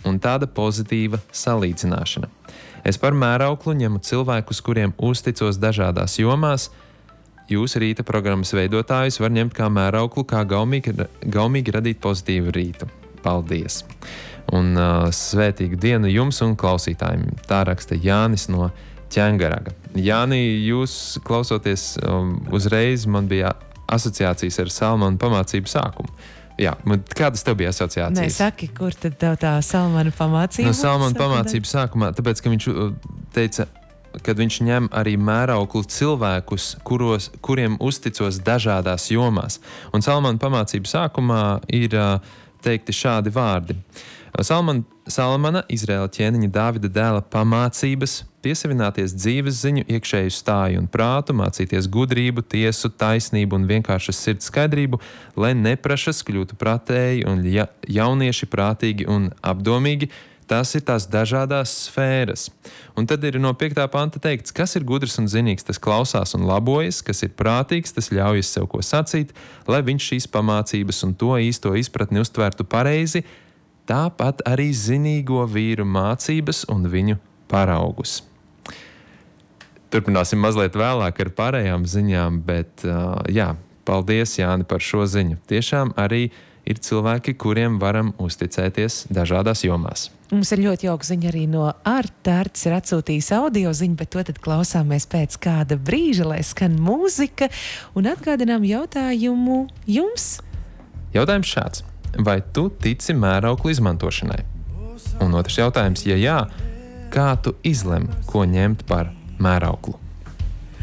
un tāda pozitīva salīdzināšana. Es par mērauklu ņemu cilvēkus, kuriem uzticos dažādās jomās. Jūs rīta programmas veidotājus var ņemt kā mērauklu, kā gaumīgi radīt pozitīvu rītu. Paldies! Un svētīgu dienu jums un klausītājiem. Tā raksta Jānis no Ķengaraga. Jāni, jūs klausoties uzreiz, man bija asociācijas ar Salmanu pamācību sākumu. Jā, kādas tev bija asociācijas? Nē, saki, kur tad tev tā Salmana pamācība? No Salmana pamācību sākumā, tāpēc, ka viņš teica, kad viņš ņem arī mērauklu cilvēkus, kuriem uzticos dažādās jomās. Un Salmana pamācību sākumā ir teikti šādi vārdi. Salmana, Izraēla ķēniņa Dāvida dēla pamācības, piesavināties dzīves ziņu, iekšēju stāju un prātu, mācīties gudrību, tiesu, taisnību un vienkāršas sirds skaidrību, lai neprašas kļūtu pratēji un jaunieši prātīgi un apdomīgi. Tas ir tās dažādās sfēras. Un tad ir no 5. panta teikts, kas ir gudrs un zinīgs, tas klausās un labojas, kas ir prātīgs, tas ļaujas sev ko sacīt, lai viņš šīs pamācības un to īsto izpratni uztvertu pareizi, tāpat arī zinīgo vīru mācības un viņu paraugus. Turpināsim mazliet vēlāk ar pārējām ziņām, bet jā, paldies, Jāni, par šo ziņu. Tiešām arī ir cilvēki, kuriem varam uzticēties dažādās jomās. Mums ir ļoti jauka ziņa arī no Arta. Arts ir atsūtījis audio ziņu, bet to tad klausāmies pēc kāda brīža, lai skan mūzika, un atgādinām jautājumu jums. Jautājums šāds. Vai tu tici mērauklu izmantošanai? Un otrs jautājums, ja jā, kā tu izlem, ko ņemt par mērauklu?